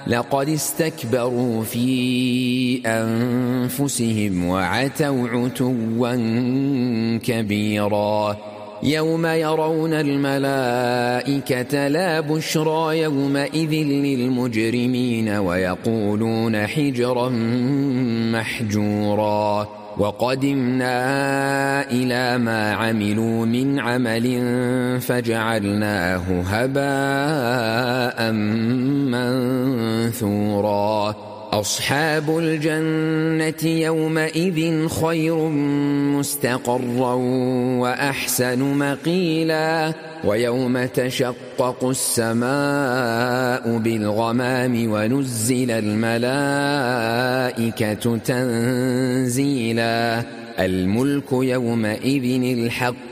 لقد استكبروا في أنفسهم وعتوا عتوا كبيرا يوم يرون الملائكة لا بشرى يومئذ للمجرمين ويقولون حجرا محجورا وقدمنا إلى ما عملوا من عمل فجعلناه هباء منثورا أصحاب الجنة يومئذ خير مستقرا وأحسن مقيلا ويوم تشقق السماء بالغمام ونزل الملائكة تنزيلا الملك يومئذ الحق